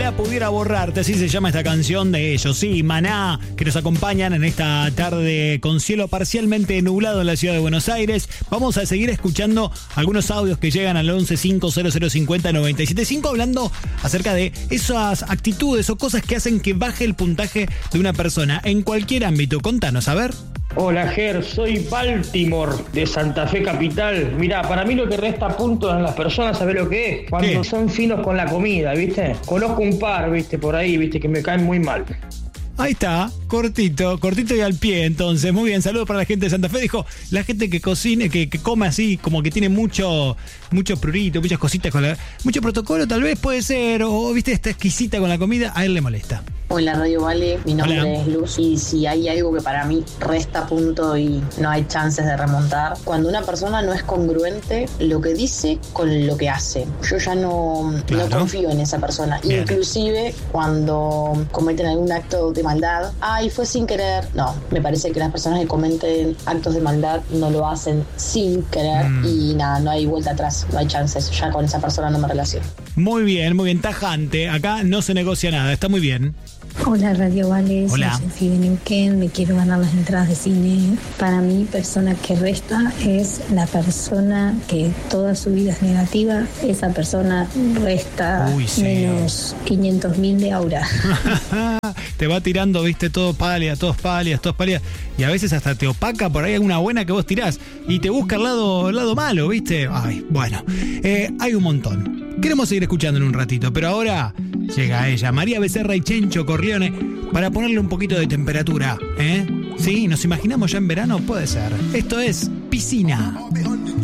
Ojalá pudiera borrarte, así se llama esta canción de ellos. Sí, Maná, que nos acompañan en esta tarde con cielo parcialmente nublado en la ciudad de Buenos Aires. Vamos a seguir escuchando algunos audios que llegan al 1150050975 hablando acerca de esas actitudes o cosas que hacen que baje el puntaje de una persona en cualquier ámbito. Contanos, a ver. Hola Ger, soy Baltimore de Santa Fe Capital. Mirá, para mí lo que resta puntos en las personas, ¿sabés lo que es? Cuando son finos con la comida, ¿viste? Conozco un par, ¿viste? Por ahí, ¿viste? Que me caen muy mal. Ahí está, cortito y al pie, entonces. Muy bien, saludos para la gente de Santa Fe. Dijo, la gente que cocine, que come así, como que tiene mucho prurito, muchas cositas mucho protocolo, tal vez puede ser, o viste, está exquisita con la comida, a él le molesta. Hola Radio Vale, mi nombre es Luz y si hay algo que para mí resta punto y no hay chances de remontar, cuando una persona no es congruente lo que dice con lo que hace. Yo ya no confío en esa persona. Bien. Inclusive cuando cometen algún acto de maldad, fue sin querer. No, me parece que las personas que cometen actos de maldad no lo hacen sin querer y nada, no hay vuelta atrás, no hay chances. Ya con esa persona no me relaciono. Muy bien, tajante. Acá no se negocia nada, está muy bien. Hola Radio Vale, hola. Soy Sofía de Neuquén, me quiero ganar las entradas de cine. Para mí, persona que resta es la persona que toda su vida es negativa. Esa persona resta menos 500.000 de aura. Te va tirando, viste, todos pálidas. Y a veces hasta te opaca por ahí alguna buena que vos tirás. Y te busca el lado malo, viste. Ay, bueno. Hay un montón. Queremos seguir escuchando en un ratito, pero ahora llega ella, María Becerra y Chencho Corleone, para ponerle un poquito de temperatura, ¿eh? Sí, nos imaginamos ya en verano, puede ser. Esto es Piscina.